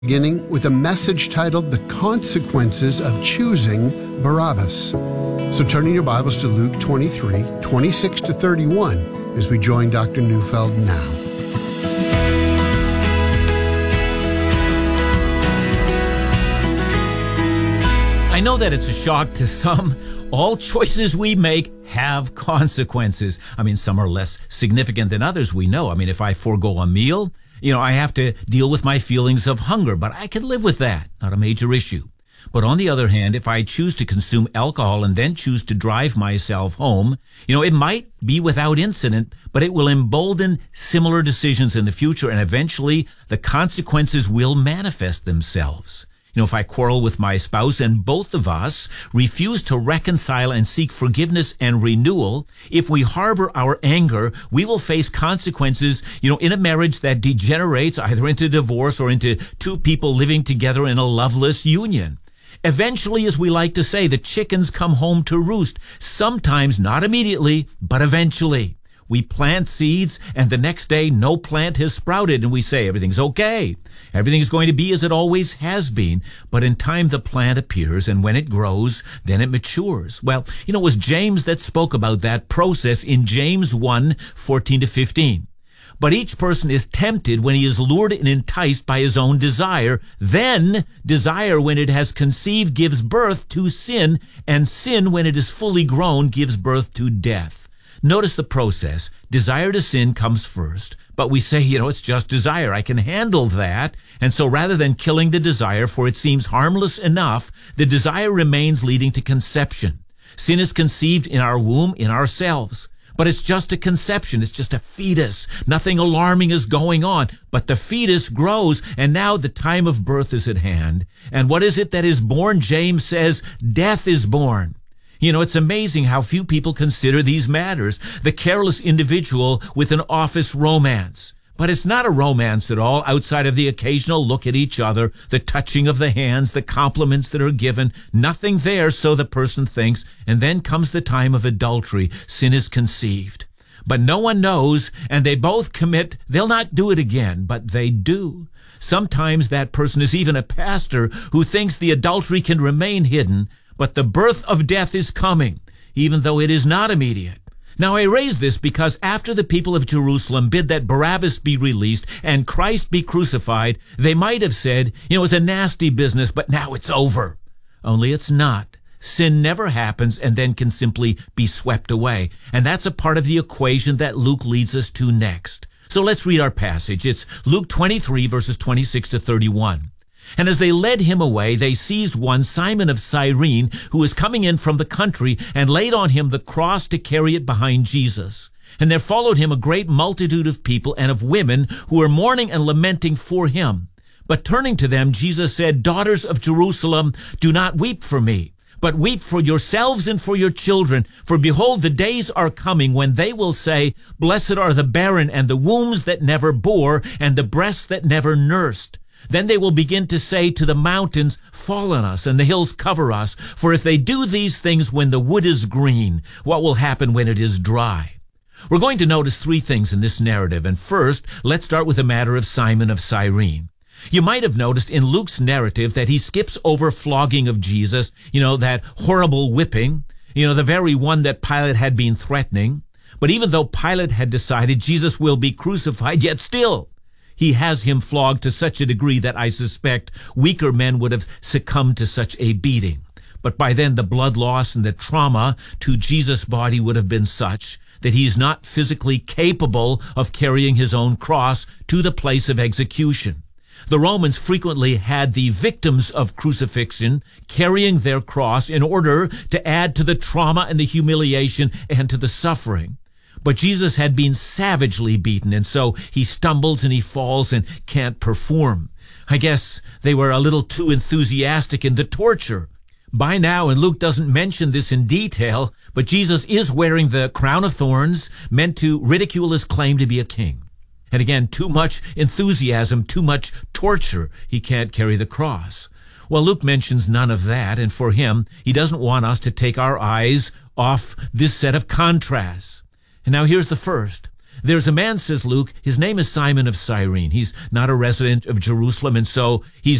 Beginning with a message titled The Consequences of Choosing Barabbas. So turning your Bibles to Luke 23, 26 to 31 as we join Dr. Neufeld now. I know that it's a shock to some. All choices we make have consequences. Some are less significant than others, we know. If I forego a meal, I have to deal with my feelings of hunger, but I can live with that. Not a major issue. But on the other hand, if I choose to consume alcohol and then choose to drive myself home, it might be without incident, but it will embolden similar decisions in the future, and eventually the consequences will manifest themselves. If I quarrel with my spouse and both of us refuse to reconcile and seek forgiveness and renewal, if we harbor our anger, we will face consequences, in a marriage that degenerates either into divorce or into two people living together in a loveless union. Eventually, as we like to say, the chickens come home to roost. Sometimes not immediately, but eventually. We plant seeds, and the next day no plant has sprouted, and we say everything's okay. Everything's going to be as it always has been. But in time the plant appears, and when it grows, then it matures. Well, it was James that spoke about that process in James 1, 14 to 15. But each person is tempted when he is lured and enticed by his own desire. Then desire, when it has conceived, gives birth to sin, and sin, when it is fully grown, gives birth to death. Notice the process. Desire to sin comes first, but we say, it's just desire. I can handle that. And so rather than killing the desire, for it seems harmless enough, the desire remains, leading to conception. Sin is conceived in our womb, in ourselves. But it's just a conception. It's just a fetus. Nothing alarming is going on. But the fetus grows, and now the time of birth is at hand. And what is it that is born? James says, death is born. It's amazing how few people consider these matters. The careless individual with an office romance. But it's not a romance at all, outside of the occasional look at each other, the touching of the hands, the compliments that are given. Nothing there, so the person thinks. And then comes the time of adultery. Sin is conceived. But no one knows, and they both commit. They'll not do it again, but they do. Sometimes that person is even a pastor who thinks the adultery can remain hidden. But the birth of death is coming, even though it is not immediate. Now I raise this because after the people of Jerusalem bid that Barabbas be released and Christ be crucified, they might have said, it was a nasty business, but now it's over. Only it's not. Sin never happens and then can simply be swept away. And that's a part of the equation that Luke leads us to next. So let's read our passage. It's Luke 23, verses 26 to 31. And as they led him away, they seized one, Simon of Cyrene, who was coming in from the country, and laid on him the cross to carry it behind Jesus. And there followed him a great multitude of people and of women who were mourning and lamenting for him. But turning to them, Jesus said, Daughters of Jerusalem, do not weep for me, but weep for yourselves and for your children. For behold, the days are coming when they will say, Blessed are the barren and the wombs that never bore and the breasts that never nursed. Then they will begin to say to the mountains, Fall on us, and the hills cover us. For if they do these things when the wood is green, what will happen when it is dry? We're going to notice three things in this narrative. And first, let's start with the matter of Simon of Cyrene. You might have noticed in Luke's narrative that he skips over flogging of Jesus, that horrible whipping, the very one that Pilate had been threatening. But even though Pilate had decided Jesus will be crucified, yet still, he has him flogged to such a degree that I suspect weaker men would have succumbed to such a beating. But by then the blood loss and the trauma to Jesus' body would have been such that he is not physically capable of carrying his own cross to the place of execution. The Romans frequently had the victims of crucifixion carrying their cross in order to add to the trauma and the humiliation and to the suffering. But Jesus had been savagely beaten, and so he stumbles and he falls and can't perform. I guess they were a little too enthusiastic in the torture. By now, and Luke doesn't mention this in detail, but Jesus is wearing the crown of thorns meant to ridicule his claim to be a king. And again, too much enthusiasm, too much torture. He can't carry the cross. Well, Luke mentions none of that, and for him, he doesn't want us to take our eyes off this set of contrasts. And now here's the first. There's a man, says Luke, his name is Simon of Cyrene. He's not a resident of Jerusalem, and so he's